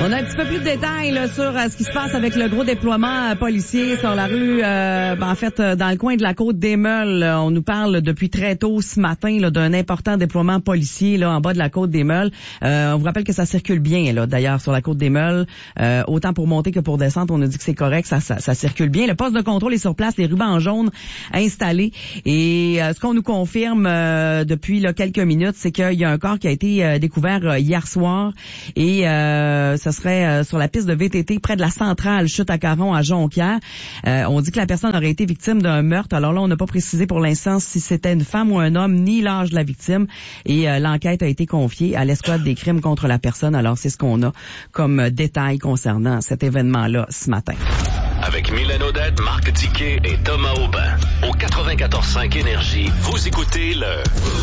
On a un petit peu plus de détails là, sur ce qui se passe avec le gros déploiement policier sur la rue, en fait, dans le coin de la côte des Meules. On nous parle depuis très tôt ce matin là, d'un important déploiement policier là en bas de la côte des Meules. On vous rappelle que ça circule bien là, d'ailleurs sur la côte des Meules. Autant pour monter que pour descendre, on nous dit que c'est correct, ça circule bien. Le poste de contrôle est sur place, les rubans jaunes installés. Et ce qu'on nous confirme depuis là, quelques minutes, c'est qu'il y a un corps qui a été découvert hier soir et ce serait sur la piste de VTT près de la centrale Chute-à-Caron à Jonquière. On dit que la personne aurait été victime d'un meurtre. Alors là, on n'a pas précisé pour l'instant si c'était une femme ou un homme, ni l'âge de la victime. Et l'enquête a été confiée à l'escouade des crimes contre la personne. Alors, c'est ce qu'on a comme détail concernant cet événement-là ce matin. Avec Mylène Odette, Marc Tiquet et Thomas Aubin. Au 94.5 Énergie, vous écoutez le